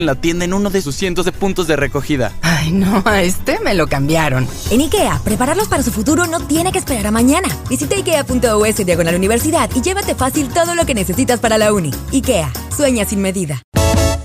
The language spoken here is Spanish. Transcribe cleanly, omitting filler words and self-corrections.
la tienda en uno de sus cientos de puntos de recogida. Ay, no, a este me lo cambiaron. En IKEA, prepararlos para su futuro no tiene que esperar a mañana. Visita ikea.us/universidad y llévate fácil todo lo que necesitas para la uni. IKEA, sueña sin medida.